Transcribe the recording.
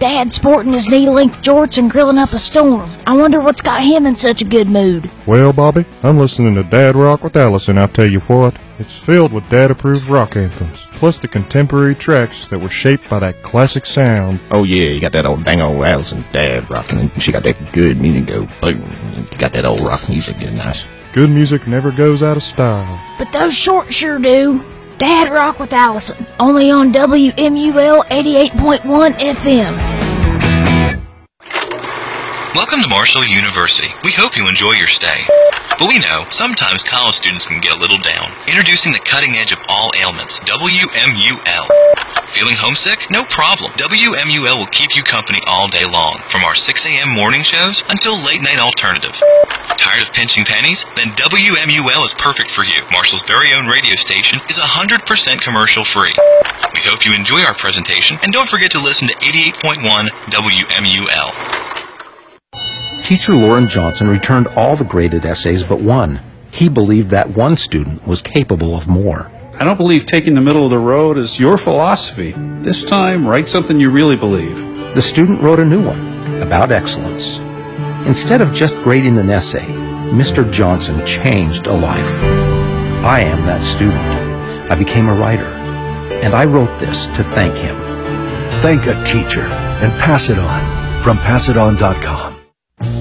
Dad sporting his knee-length jorts and grilling up a storm. I wonder what's got him in such a good mood. Well, Bobby, I'm listening to Dad Rock with Allison, I'll tell you what. It's filled with Dad-approved rock anthems, plus the contemporary tracks that were shaped by that classic sound. Oh, yeah, you got that old dang old Allison Dad rocking, and she got that good music go boom. You got that old rock music getting nice. Good music never goes out of style. But those shorts sure do. Dad Rock with Allison, only on WMUL 88.1 FM. Welcome to Marshall University. We hope you enjoy your stay. But we know sometimes college students can get a little down. Introducing the cutting edge of all ailments, WMUL. Feeling homesick? No problem. WMUL will keep you company all day long, from our 6 a.m. morning shows until late night alternative. Tired of pinching pennies? Then WMUL is perfect for you. Marshall's very own radio station is 100% commercial free. We hope you enjoy our presentation, and don't forget to listen to 88.1 WMUL. Teacher Lauren Johnson returned all the graded essays but one. He believed that one student was capable of more. I don't believe taking the middle of the road is your philosophy. This time, write something you really believe. The student wrote a new one about excellence. Instead of just grading an essay, Mr. Johnson changed a life. I am that student. I became a writer, and I wrote this to thank him. Thank a teacher and pass it on from PassItOn.com.